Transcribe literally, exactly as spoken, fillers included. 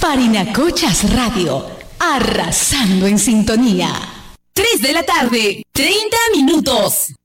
Parinacochas Radio, arrasando en sintonía. tres de la tarde, treinta minutos.